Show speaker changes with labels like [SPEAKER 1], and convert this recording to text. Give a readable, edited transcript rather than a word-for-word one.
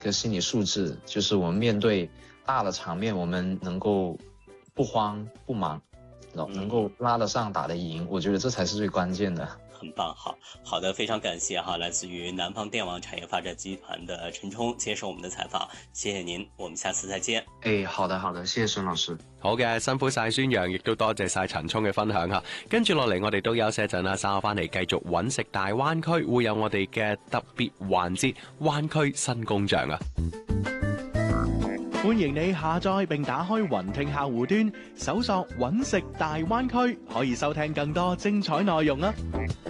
[SPEAKER 1] 个心理素质，就是我们面对大的场面，我们能够不慌不忙，能够拉得上打得赢，我觉得这才是最关键的。
[SPEAKER 2] 很棒，好的，非常感谢哈，来自于南方电网产业发展集团的陈冲接受我们的采访，谢謝您，我們下次再見。
[SPEAKER 1] 好的，謝謝孫老師。
[SPEAKER 3] 好嘅，辛苦晒孫楊，亦都多謝晒陳沖嘅分享吓。跟住落嚟，我哋都休息一陣啦，稍後翻嚟繼續揾食大灣區，會有我哋嘅特別環節灣區新工匠啊！
[SPEAKER 4] 歡迎你下載並打開雲聽客戶端，搜索揾食大灣區，可以收聽更多精彩內容啊！